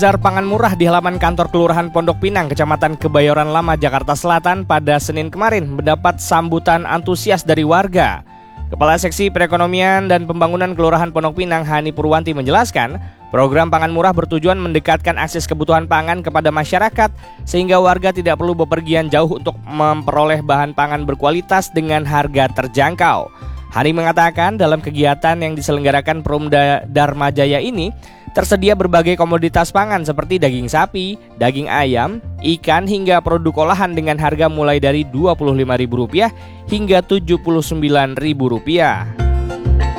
Bazar pangan murah di halaman kantor Kelurahan Pondok Pinang, Kecamatan Kebayoran Lama, Jakarta Selatan pada Senin kemarin mendapat sambutan antusias dari warga. Kepala Seksi Perekonomian dan Pembangunan Kelurahan Pondok Pinang, Hani Purwanti, menjelaskan, program pangan murah bertujuan mendekatkan akses kebutuhan pangan kepada masyarakat sehingga warga tidak perlu bepergian jauh untuk memperoleh bahan pangan berkualitas dengan harga terjangkau. Hani mengatakan dalam kegiatan yang diselenggarakan Perumda Dharma Jaya ini tersedia berbagai komoditas pangan seperti daging sapi, daging ayam, ikan hingga produk olahan dengan harga mulai dari Rp25.000 hingga Rp79.000.